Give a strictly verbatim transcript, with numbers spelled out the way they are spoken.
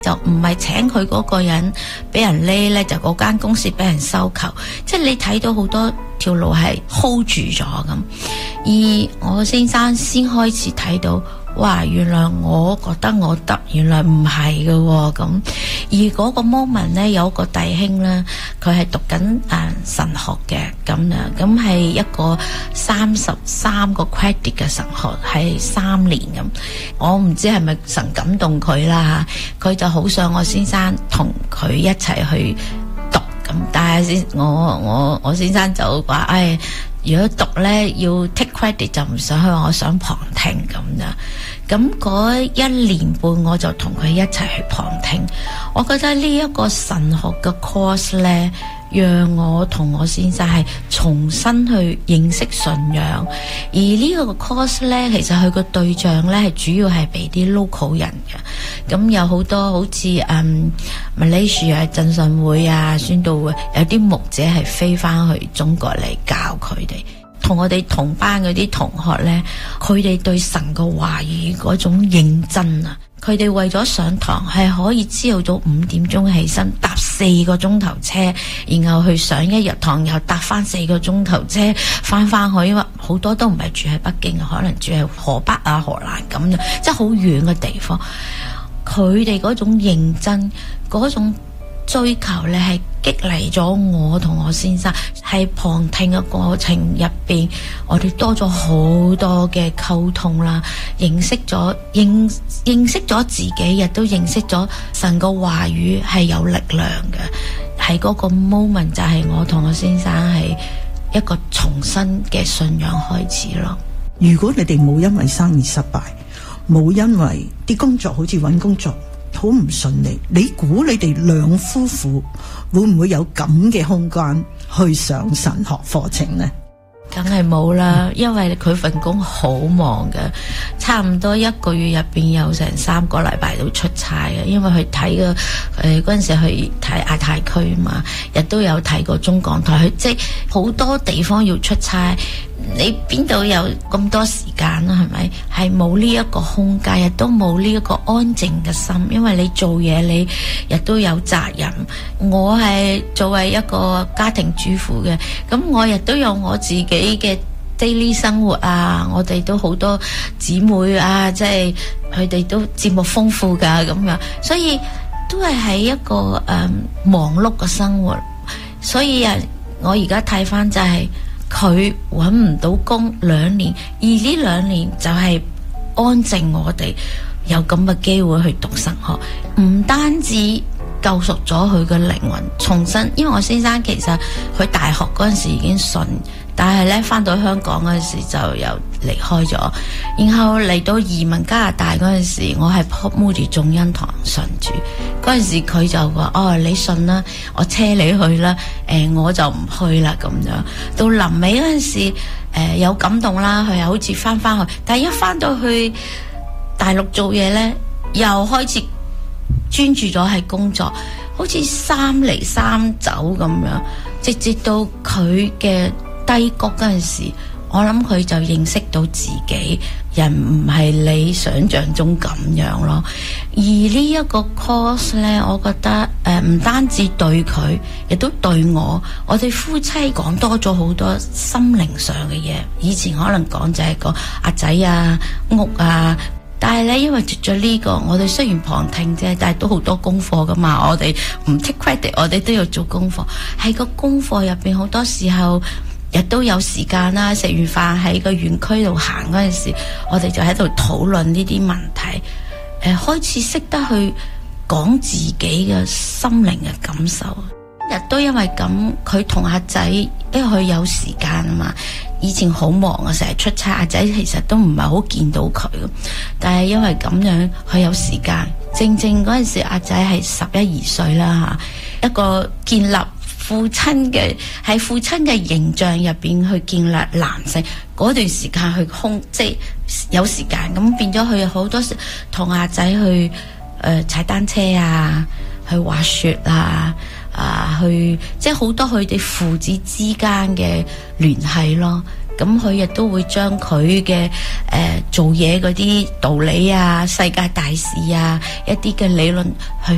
就唔係請佢嗰個人俾人匿咧，就嗰間公司俾人收購，即係你睇到好多條路係 hold 住咗咁。而我先生先開始睇到，哇！原來我覺得我得，原來唔係嘅喎咁。而嗰個 moment 咧，有個弟兄咧，佢係讀緊誒、呃、神學嘅咁樣，咁係一個三十三個 credit 嘅神學，係三年咁。我唔知係咪神感動佢啦嚇，佢就好想我先生同佢一齊去讀咁，但係先我我我先生就話誒。哎如果讀咧要 take credit 就唔想去，我想旁聽咁樣。咁嗰一年半我就同佢一齊去旁聽。我覺得呢一個神學嘅 course 咧，讓我同我先生係重新去認識信仰。而呢個 course 咧，其實佢個對象咧係主要係俾啲 local 人嘅。咁有好多好似嗯 Malaysia 浸信會啊、宣道會，有啲牧者係飛翻去中國嚟教佢哋。同我哋同班嗰啲同學咧，佢哋對神嘅話語嗰種認真啊！佢哋為咗上堂係可以朝早五點鐘起身，搭四個鐘頭車，然後去上一日堂，又搭翻四個鐘頭車翻翻去。因為好多都唔係住喺北京，可能住喺河北啊、河南咁樣，即係好遠嘅地方。佢哋嗰種認真，嗰種追求咧，係激勵咗我同我先生。喺旁聽嘅過程入邊，我哋多咗好多嘅溝通啦，認識咗認認識咗自己，亦都認識咗神嘅話語係有力量嘅。喺嗰個 moment 就係我同我先生係一個重新嘅信仰開始咯。 如果你哋冇因為生意失敗，冇因為啲工作好似揾工作好唔順利，你估你哋兩夫婦會唔會有咁嘅空間去上神學課程呢？ 梗係冇啦，因為佢份工好忙嘅，差唔多一個月入邊有成三個禮拜都出差嘅，因為去睇嘅誒嗰陣時去睇亞太區嘛，亦都有睇過中港台，佢即係好多地方要出差，你邊度有咁多時間啊？係咪？係冇呢一個空間，亦都冇呢一個安靜嘅心，因為你做嘢你亦都有責任。我係作為一個家庭主婦嘅，咁我亦都有我自己嘅 daily 生活啊，我哋都好多姊妹啊，即係佢哋都節目豐富噶咁樣，所以都係喺一個誒、嗯、忙碌嘅生活。所以啊，我而家睇翻就係佢搵唔到工兩年，而呢兩年就係安靜我哋有咁嘅機會去讀神學，唔單止救贖咗佢嘅靈魂，重新。因為我先生其實佢大學嗰陣時已經信，但係咧翻到香港嗰陣時就又離開咗，然後嚟到移民加拿大嗰陣時，我係 Port Moody 眾恩堂信主，嗰陣時佢就話：哦，你信啦，我車你去啦，誒、呃、我就唔去啦咁樣。到臨尾嗰陣時，誒、呃、有感動啦，佢又好似翻翻去，但係一翻到去大陸做嘢咧，又開始專注咗喺工作，好似三嚟三走咁樣，直至到佢嘅低谷嗰陣時，我諗佢就認識到自己人唔係你想象中咁樣咯。而呢一個 course 呢，我覺得誒唔單止對佢，亦都對我，我哋夫妻講多咗好多心靈上嘅嘢。以前可能講就係個阿仔啊、屋啊。但係咧，因為接咗呢個，我哋雖然旁聽啫，但係都好多功課噶嘛。我哋唔 take credit，我哋都要做功課。喺個功課入邊，好多時候亦都有時間啦。食完飯喺個園區度行嗰陣時，我哋就喺度討論呢啲問題。誒、呃，開始識得去講自己嘅心靈嘅感受。亦都因為咁，佢同阿仔，因為佢有時間啊嘛。以前好忙啊，成日出差，阿仔其實都唔係好見到佢。但係因為咁樣，佢有時間。正正嗰陣時，阿仔係十一二歲啦嚇，一個建立父親嘅喺父親嘅形象入邊去建立男性嗰段時間去空，即係有時間咁變咗佢好多時同阿仔去誒、呃、踩單車啊，去滑雪啊。啊，去即係好多佢哋父子之間嘅聯繫咯。咁佢亦都會將佢嘅誒做嘢嗰啲道理啊、世界大事啊、一啲嘅理論去